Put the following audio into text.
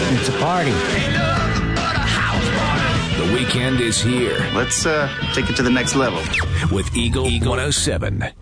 It's a party. The weekend is here. Let's take it to the next level. With Eagle 107.